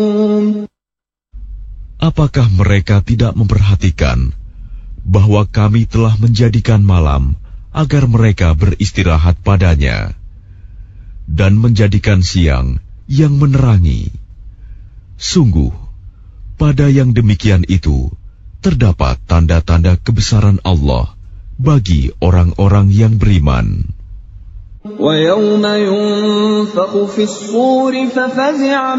Apakah mereka tidak memperhatikan bahwa kami telah menjadikan malam agar mereka beristirahat padanya, dan menjadikan siang yang menerangi? Sungguh, pada yang demikian itu terdapat tanda-tanda kebesaran Allah bagi orang-orang yang beriman. وَيَوْمَ يُنفَخُ فِي الصُّورِ فَفَزِعَ